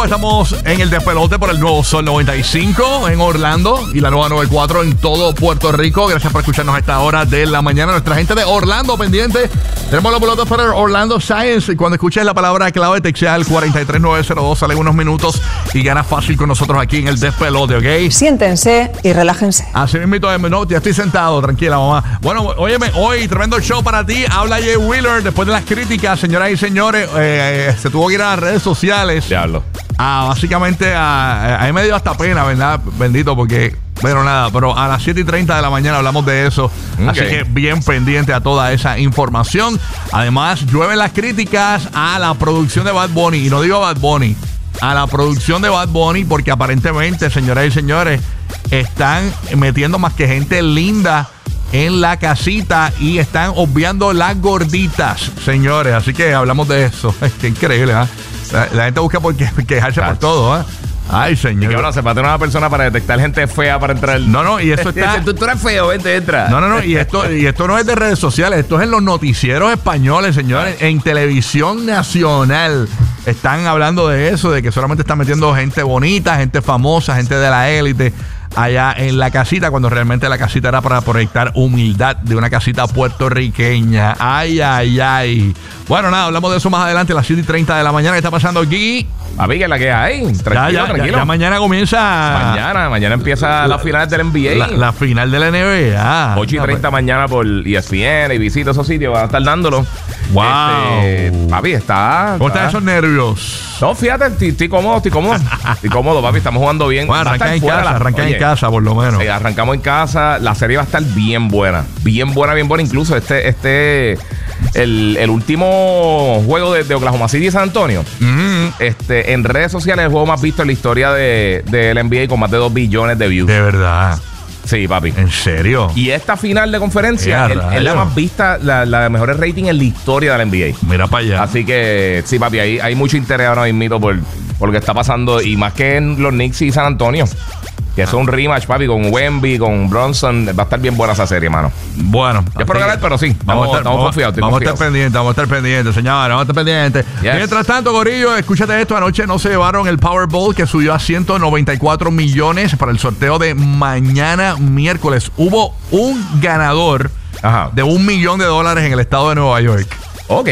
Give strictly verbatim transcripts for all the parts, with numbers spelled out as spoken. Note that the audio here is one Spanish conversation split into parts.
Estamos en el despelote por el nuevo Sol noventa y cinco en Orlando y la nueva noventa y cuatro en todo Puerto Rico. Gracias por escucharnos a esta hora de la mañana. Nuestra gente de Orlando pendiente. Tenemos los boletos para Orlando Science. Y cuando escuches la palabra clave, textea al cuatro tres nueve cero dos, salen unos minutos y gana fácil con nosotros aquí en el despelote, ¿ok? Siéntense y relájense. Así mismo, no, ya estoy sentado, tranquila, mamá. Bueno, óyeme, hoy tremendo show para ti. Habla Jay Wheeler. Después de las críticas, señoras y señores, eh, eh, se tuvo que ir a las redes sociales. Diablo. Ah, básicamente, a, a mí me dio hasta pena, ¿verdad? Bendito, porque, bueno, nada, pero a las siete y treinta de la mañana hablamos de eso. Okay. Así que bien pendiente a toda esa información. Además, llueven las críticas a la producción de Bad Bunny. Y no digo Bad Bunny, a la producción de Bad Bunny, porque aparentemente, señoras y señores, están metiendo más que gente linda en la casita y están obviando las gorditas, señores. Así que hablamos de eso. Qué increíble, ¿eh? La, la gente busca por qué, quejarse por todo, ¿eh? Ay, señor. Y que ahora se va a tener una persona para detectar gente fea para entrar. No, no, y eso está. tú, tú eres feo, vente, entra. No, no, no, y esto, y esto no es de redes sociales, esto es en los noticieros españoles, señores. En televisión nacional están hablando de eso, de que solamente están metiendo gente bonita, gente famosa, gente de la élite allá en la casita, cuando realmente la casita era para proyectar humildad de una casita puertorriqueña. Ay, ay, ay. Bueno, nada, hablamos de eso más adelante a las siete y treinta de la mañana. ¿Qué está pasando aquí? Papi, que la que hay. Tranquilo, ya, ya, tranquilo. Ya, ya mañana comienza. Mañana, mañana empieza la, la final del N B A. La, la final de la N B A. ocho y treinta pues. Mañana por E S P N y visita esos sitios, van a estar dándolo. Wow. Este, papi, está. ¿Cómo están esos nervios? No, fíjate, estoy, estoy cómodo, estoy cómodo. Estoy cómodo, papi, estamos jugando bien. Bueno, arranca en casa, la, arranca oye, en casa, por lo menos. Eh, arrancamos en casa, la serie va a estar bien buena. Bien buena, bien buena. Incluso este, este, el, el último juego de, de Oklahoma City y San Antonio. Mm-hmm. Este, en redes sociales, el juego más visto en la historia de, de la N B A con más de dos billones de views. De verdad. Sí, papi. ¿En serio? Y esta final de conferencia es, es la más vista, la, la de mejores rating en la historia de la N B A. Mira para allá. Así que, sí, papi, hay, hay mucho interés ahora mismo por, por lo que está pasando. Y más que en los Knicks y San Antonio. Que es un rematch, papi, con Wemby, con Bronson. Va a estar bien buena esa serie, hermano. Bueno. Yo espero ganar, pero sí. Vamos, estamos, a estar, estamos vamos, confiados. Vamos confiado. a estar pendientes, vamos a estar pendientes, señora. Vamos a estar pendientes. Yes. Mientras tanto, Corillo, escúchate esto. Anoche no se llevaron el Powerball, que subió a ciento noventa y cuatro millones para el sorteo de mañana miércoles. Hubo un ganador Ajá. de un millón de dólares en el estado de Nueva York. Ok.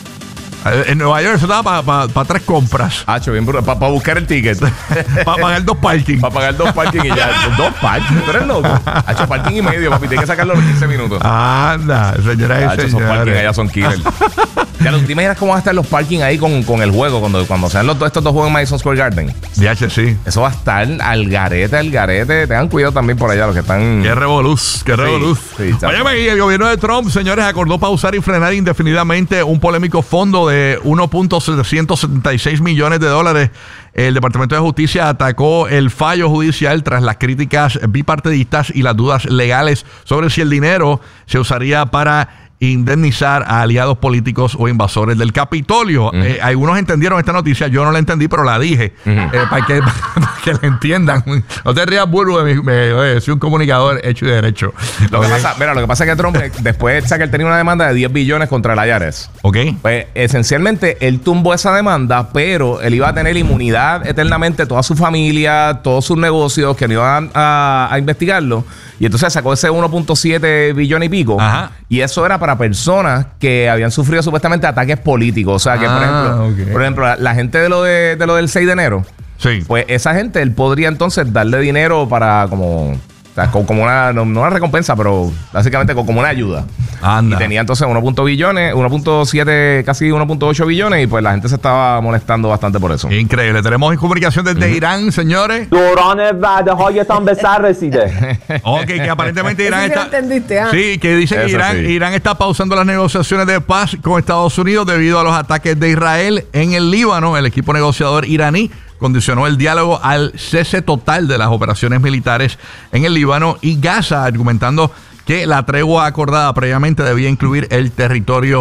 En Nueva York eso estaba para pa, pa tres compras. Hacho, bien brutal. Para pa buscar el ticket. Para pagar dos parking. Para pagar dos parking y ya. Dos parking. ¿Tú eres loco? Hacho, parking y medio, papi. Tienes que sacarlo los quince minutos. Anda, señora y señores. Esos parking allá son killer. Ya, ¿te imaginas cómo van a estar los parking ahí con, con el juego cuando, cuando sean los, estos dos juegos en Madison Square Garden? D H, sí. Eso va a estar al garete, al garete. Tengan cuidado también por allá los que están. Qué revoluz, qué revoluz. Sí, sí, óyeme, y el gobierno de Trump, señores, acordó pausar y frenar indefinidamente un polémico fondo de uno punto setecientos setenta y seis millones de dólares. El Departamento de Justicia atacó el fallo judicial tras las críticas bipartidistas y las dudas legales sobre si el dinero se usaría para indemnizar a aliados políticos o invasores del Capitolio. Uh-huh. Eh, algunos entendieron esta noticia, yo no la entendí, pero la dije uh-huh. eh, para, que, para que la entiendan. No te rías, burro, de mi, me, oye, soy un comunicador hecho y derecho. Lo que pasa, mira, lo que pasa es que Trump después saca que él tenía una demanda de diez billones contra el I R S. Ok. Pues esencialmente él tumbó esa demanda, pero él iba a tener inmunidad eternamente, toda su familia, todos sus negocios, que no iban a, a, a investigarlo. Y entonces sacó ese uno punto siete billones y pico. Ajá. Y eso era para personas que habían sufrido supuestamente ataques políticos. O sea, que ah, por ejemplo, okay. por ejemplo la, la gente de lo, de, de lo del seis de enero. Sí. Pues esa gente, él podría entonces darle dinero para como... O sea, como una, no, no una recompensa, pero básicamente como una ayuda. Anda. Y tenía entonces uno punto siete, casi uno punto ocho billones y pues la gente se estaba molestando bastante por eso. Increíble. Tenemos en comunicación desde uh-huh. Irán, señores. دوران وعده‌هایتان به سر رسیده. Ok, que aparentemente Irán está... entendiste, ¿eh? Sí, que dice que Irán, sí. Irán está pausando las negociaciones de paz con Estados Unidos debido a los ataques de Israel en el Líbano. El equipo negociador iraní condicionó el diálogo al cese total de las operaciones militares en el Líbano y Gaza, argumentando que la tregua acordada previamente debía incluir el territorio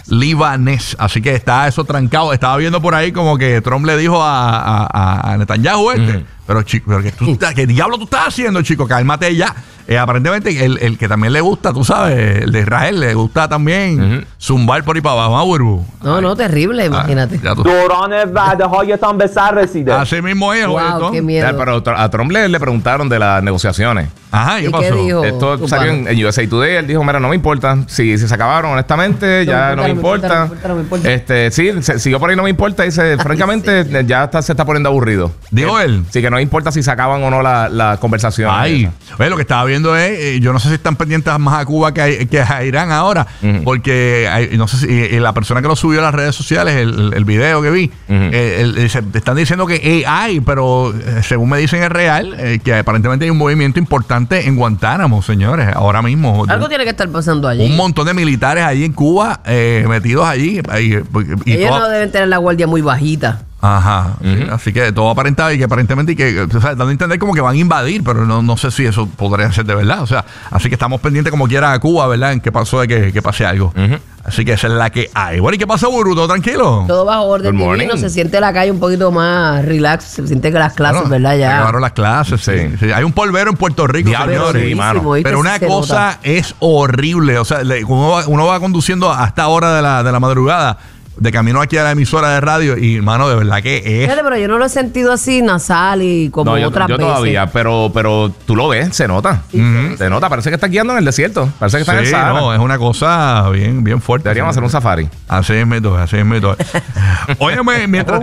libanés. Así que está eso trancado. Estaba viendo por ahí como que Trump le dijo a, a, a Netanyahu este. Uh-huh. Pero, chico, pero que tú, ¿qué diablo tú estás haciendo, chico? Cálmate ya. Eh, aparentemente, el, el que también le gusta, tú sabes, el de Israel, le gusta también uh-huh. zumbar por ahí para abajo, ¿ah, Burbu? No, Ay. no, terrible, imagínate. دوران وعده‌هایتان به سر رسیده. Así mismo es, wow, qué miedo. Ya, pero a Trump le, le preguntaron de las negociaciones. Ajá, ¿y qué pasó? ¿Qué dijo? Esto salió en, en U S A Today. Él dijo, mira, no me importa. Si, si se acabaron, honestamente, no ya no me importa. No me importa, no me importa. Este, sí, se, siguió por ahí, no me importa. Dice, francamente, sí. ya está, se está poniendo aburrido. ¿Dijo él? Sí, que no me importa si se acaban o no la, la conversación. Ay, oye, lo que estaba viendo es, eh, yo no sé si están pendientes más a Cuba que a, que a Irán ahora, uh-huh. porque hay, no sé si eh, la persona que lo subió a las redes sociales, el, el video que vi, uh-huh. eh, el, el, se, están diciendo que A I, pero eh, según me dicen es real, eh, que aparentemente hay un movimiento importante en Guantánamo, señores, ahora mismo. Algo de, tiene que estar pasando allí. Un montón de militares allí en Cuba, eh, metidos allí. ahí, y Ellos toda, no deben tener la guardia muy bajita. Ajá, uh-huh. sí, así que todo aparentaba y que aparentemente y que, o sea, dando a entender como que van a invadir, pero no, no sé si eso podría ser de verdad, o sea, así que estamos pendientes como quiera a Cuba, ¿verdad? En qué pasó de que, que pase algo. Uh-huh. Así que esa es la que hay. Bueno, ¿y qué pasó, Burbu? ¿Todo tranquilo? Todo bajo orden divino, se siente la calle un poquito más relax, se siente que las clases, bueno, ¿verdad? Ya acabaron las clases, sí. Sí. Sí. Hay un polvero en Puerto Rico, Diablo, señores. Sí, mano. Pero una cosa nota. es horrible, o sea, uno va, uno va conduciendo hasta hora de la, de la madrugada, de camino aquí a la emisora de radio y, hermano, de verdad que es... Fíjate, pero yo no lo he sentido así nasal y como no, yo, otras yo veces. todavía, pero, pero tú lo ves, se nota. Sí, uh-huh. Se nota, parece que está guiando en el desierto. Parece que está sí, en el Sahara. No, es una cosa bien, bien fuerte. Deberíamos hacer un safari. Así es, método, así es, método. Óyeme, mientras...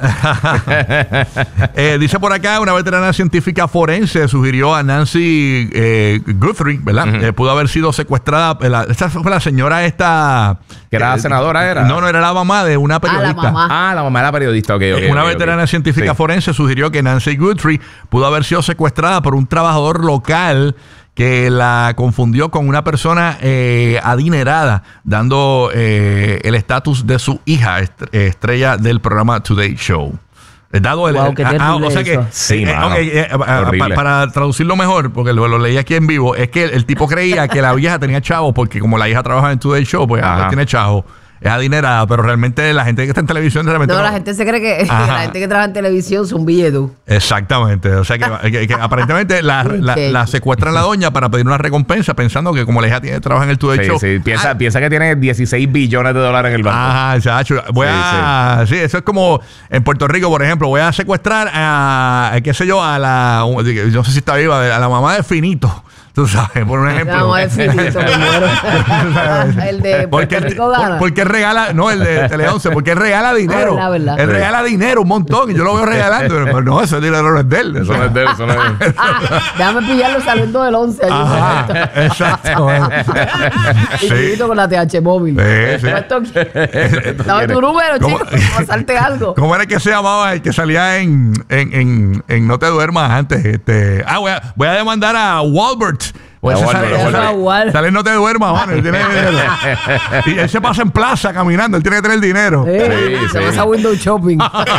eh, dice por acá, una veterana científica forense sugirió a Nancy eh, Guthrie, ¿verdad? Uh-huh. Eh, pudo haber sido secuestrada. La, esta fue la señora esta... Que era eh, senadora, ¿era? No, no, era la mamá de una periodista. Ah, la mamá. Ah, la mamá de la periodista, ok, ok. Una okay, veterana okay. científica sí. forense sugirió que Nancy Guthrie pudo haber sido secuestrada por un trabajador local que la confundió con una persona eh, adinerada, dando eh, el estatus de su hija, est- estrella del programa Today Show. Dado el, wow, ah, ah, o sea que sí, eh, okay, eh, pa, para traducirlo mejor, porque lo, lo leí aquí en vivo, es que el, el tipo creía que la vieja tenía chavos, porque como la hija trabaja en Today Show, pues ahora tiene chavos. Es adinerada, pero realmente la gente que está en televisión realmente no, no, la gente se cree que Ajá. la gente que trabaja en televisión son billetos. Exactamente, o sea que, que, que aparentemente la, la, la secuestran la doña para pedir una recompensa, pensando que como la hija tiene trabajo en el Today sí, Show. Sí, piensa, ah, piensa que tiene dieciséis billones de dólares en el banco. Ajá, chacho. Voy sí, a, sí. sí, eso es como en Puerto Rico, por ejemplo, voy a secuestrar a, qué sé yo, a la, no sé si está viva, a la mamá de Finito. Tú sabes, por un ejemplo. No, es finito, me muero. El de Puerto porque, Rico gana. Porque regala, no, el de Tele once, porque él regala dinero. No, verdad, él verdad. regala dinero un montón y yo lo veo regalando. Pero no, ese dinero no es de él. Eso no es de él, eso no es. Déjame pillarlo saliendo del once. Ajá, exacto. Y sí. con la T H móvil. Sí, sí. Dame tu número, chico, para pasarte algo. ¿Cómo era que se llamaba el que salía en, en, en, en No Te Duermas antes? Este, ah, voy a, voy a demandar a Walbert. Pues no, sale, bueno, sale, bueno. sale, no te duermas, mano. Él tiene dinero. Y él se pasa en plaza caminando. Él tiene que tener dinero. Sí, sí, se pasa sí. window shopping.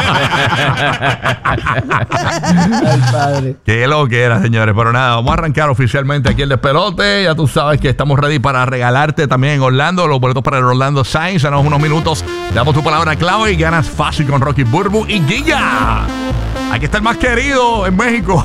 Ay, padre. Qué lo que era, señores. Pero nada, vamos a arrancar oficialmente aquí el despelote. Ya tú sabes que estamos ready para regalarte también en Orlando los boletos para el Orlando Science. En unos minutos te damos tu palabra clave y ganas fácil con Rocky, Burbu y Giga. Aquí está el más querido en México.